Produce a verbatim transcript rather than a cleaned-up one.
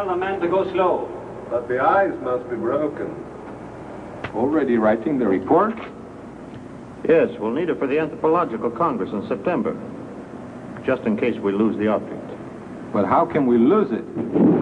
the men to go slow. But the eyes must be broken. Already writing the report? Yes, we'll need it for the Anthropological Congress in September. Just in case we lose the object. But how can we lose it?